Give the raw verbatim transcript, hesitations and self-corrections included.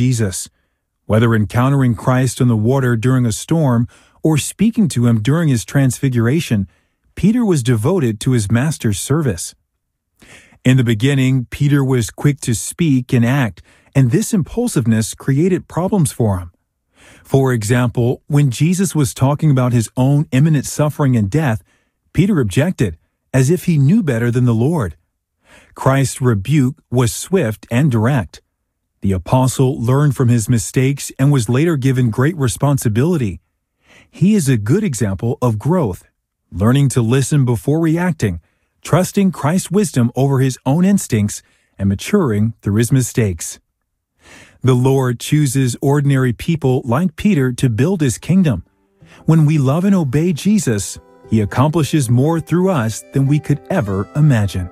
Jesus. Whether encountering Christ on the water during a storm or speaking to him during his transfiguration, Peter was devoted to his master's service. In the beginning, Peter was quick to speak and act, and this impulsiveness created problems for him. For example, when Jesus was talking about his own imminent suffering and death, Peter objected, as if he knew better than the Lord. Christ's rebuke was swift and direct. The apostle learned from his mistakes and was later given great responsibility. He is a good example of growth, learning to listen before reacting, trusting Christ's wisdom over his own instincts, and maturing through his mistakes. The Lord chooses ordinary people like Peter to build his kingdom. When we love and obey Jesus, he accomplishes more through us than we could ever imagine.